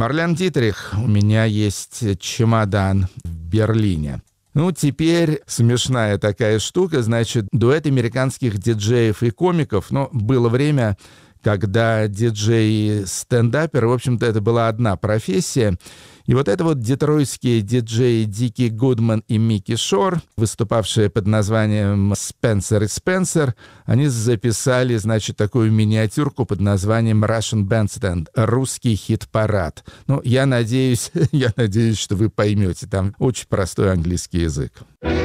Марлен Дитрих, у меня есть чемодан в Берлине. Ну, теперь смешная такая штука, значит, дуэт американских диджеев и комиков. Ну, было время, когда диджеи-стендаперы, в общем-то, это была одна профессия. И вот это вот детройтские диджеи Дики Гудман и Микки Шор, выступавшие под названием «Спенсер и Спенсер», они записали, значит, такую миниатюрку под названием «Russian Bandstand» — «Русский хит-парад». Ну, я надеюсь, что вы поймете, там очень простой английский язык.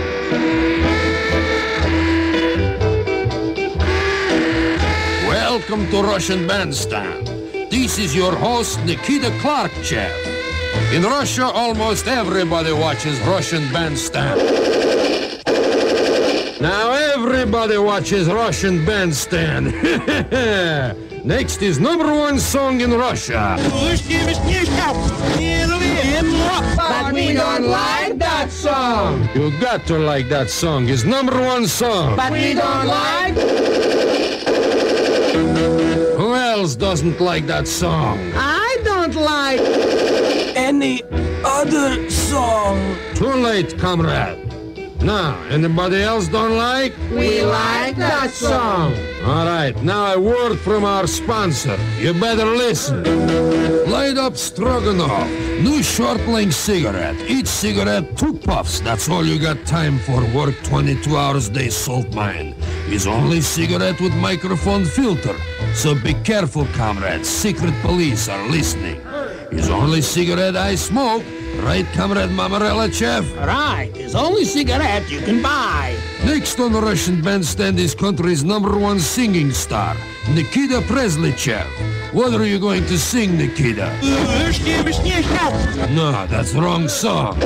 Welcome to Russian Bandstand. This is your host, Nikita Klarchev. In Russia, almost everybody watches Russian Bandstand. Now everybody watches Russian Bandstand. Next is number one song in Russia. But we don't like that song. You got to like that song. It's number one song. But we don't like. Who else doesn't like that song? I don't like any other song. Too late, comrade. Now, anybody else don't like? We like that song. All right, now a word from our sponsor. You better listen. Light up Stroganoff. New short-length cigarette. Each cigarette 2 puffs. That's all you got time for. Work 22 hours a day, salt mine. Is only cigarette with microphone filter. So be careful, comrades. Secret police are listening. Is only cigarette I smoke. Right, comrade Mamarella, chef? Right, it's only cigarette you can buy. Next on the Russian Bandstand is country's number one singing star, Nikita Presley, chef. What are you going to sing, Nikita? No, that's the wrong song.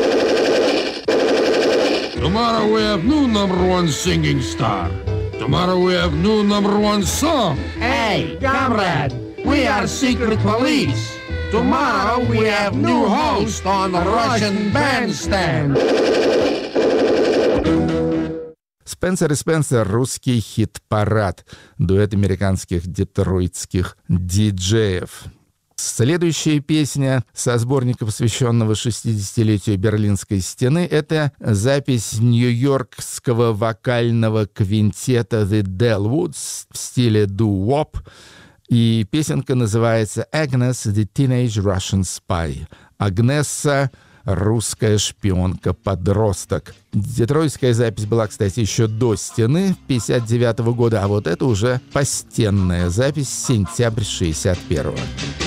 Tomorrow we have new number one singing star. Tomorrow we have new number one song. Hey, comrade, we are secret police. Tomorrow we have new host on the Russian Bandstand. «Спенсер и Спенсер» — русский хит-парад, дуэт американских детройтских диджеев. Следующая песня со сборника, посвященного 60-летию Берлинской стены, это запись нью-йоркского вокального квинтета The Dellwoods в стиле doo-wop. И песенка называется «Agnes, the Teenage Russian Spy». Агнесса — русская шпионка-подросток. Детройтская запись была, кстати, еще до стены 1959 года, а вот это уже постенная запись, сентябрь 1961.